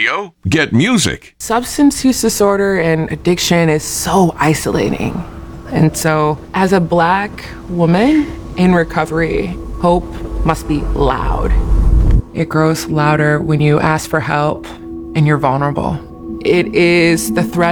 radio, get music. Substance use disorder and addiction is so isolating. And so, as a Black woman in recovery, hope must be loud. It grows louder when you ask for help and you're vulnerable. It is the threat